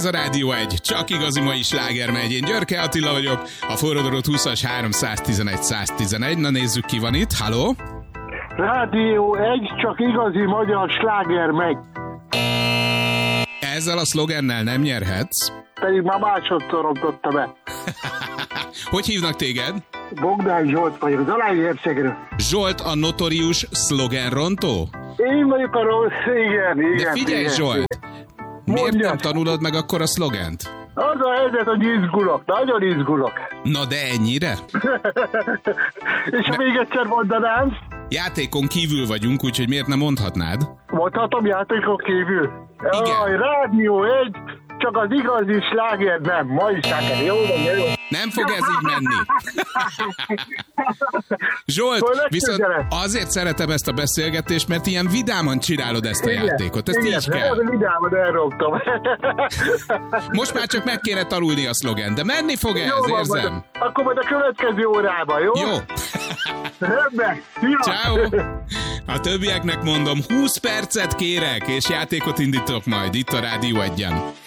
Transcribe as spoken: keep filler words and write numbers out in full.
Ez a Rádió egy, csak igazi mai sláger megy. Én Györke Attila vagyok, a forradalot húszas háromszáztizenegy száztizenegy. Na nézzük, ki van itt. Halló? Rádió egy, csak igazi magyar sláger megy. Ezzel a szlogennel nem nyerhetsz. Pedig már másodszor rontotta be. Hogy hívnak téged? Bogdán Zsolt vagyok, Zalaegerszegről. Zsolt a notorius szlogenrontó? Én vagyok a rossz, igen, igen. De figyelj, igen, Zsolt! igen. Miért Mondjad. nem tanulod meg akkor a szlogent? Az a helyzet, hogy izgulok, nagyon izgulok. Na de ennyire? És ha még egyszer mondanám? Játékon kívül vagyunk, úgyhogy miért nem mondhatnád? Mondhatom játékon kívül? Igen. Jaj, Rádió egy, csak az igazi sláger nem. Mai sláger, jó van, jó. Nem fog ez így menni. Zsolt, viszont azért szeretem ezt a beszélgetést, mert ilyen vidáman csinálod ezt a Igen, játékot. Ezt igen, így kell. Igen, vidáman elrogtam. Most már csak meg kéne tanulni a szlogen, de menni fog ez, Jó van, érzem. majd, akkor majd a következő órában, jó? Jó. Rendben. Ciao. A többieknek mondom, húsz percet kérek, és játékot indítok majd itt a Rádió egyen.